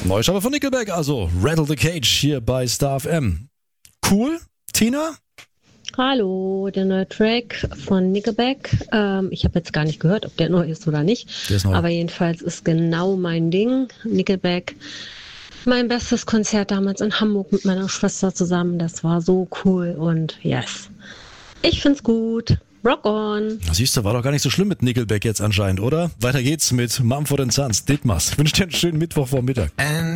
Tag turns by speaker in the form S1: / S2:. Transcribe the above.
S1: Neuschauer von Nickelback, also Rattle the Cage hier bei Star FM. Cool, Tina?
S2: Hallo, der neue Track von Nickelback. Ich habe jetzt gar nicht gehört, ob der neu ist oder nicht.
S1: Der ist neu.
S2: Aber jedenfalls ist genau mein Ding. Nickelback. Mein bestes Konzert damals in Hamburg mit meiner Schwester zusammen. Das war so cool und yes. Ich find's gut. Rock on.
S1: Siehst du, war doch gar nicht so schlimm mit Nickelback jetzt anscheinend, oder? Weiter geht's mit Mumford & Sons, Ditmas. Ich wünsche dir einen schönen Mittwochvormittag.